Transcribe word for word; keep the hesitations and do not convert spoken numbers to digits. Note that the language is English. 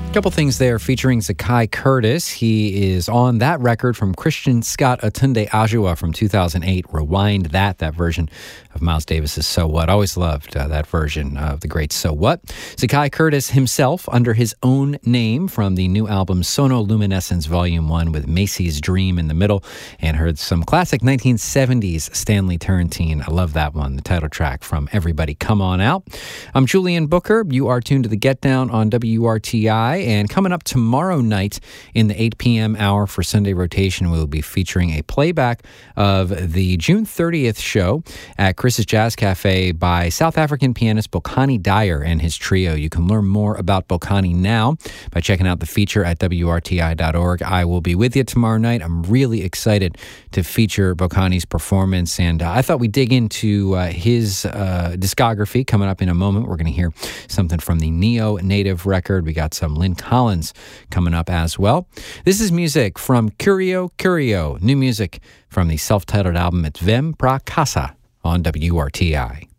Couple things there featuring Zakai Curtis. He is on that record from Christian Scott Atunde Ajua from two thousand eight. Rewind That, that version of Miles Davis's So What. Always loved uh, that version of the great So What. Zakai Curtis himself under his own name from the new album Sonoluminescence Volume one with Macy's Dream in the middle, and heard some classic nineteen seventies Stanley Turrentine. I love that one, the title track from Everybody Come On Out. I'm Julian Booker. You are tuned to the Get Down on W R T I. And coming up tomorrow night in the eight p.m. hour for Sunday Rotation, we'll be featuring a playback of the June thirtieth show at Chris's Jazz Cafe by South African pianist Bokani Dyer and his trio. You can learn more about Bokani now by checking out the feature at W R T I dot org. I will be with you tomorrow night. I'm really excited to feature Bokani's performance, and uh, I thought we'd dig into uh, his uh, discography coming up in a moment. We're going to hear something from the Neo Native record. We got some Lynn Collins coming up as well. This is music from Curio Curio, new music from the self-titled album At Vem Pra Casa on W R T I.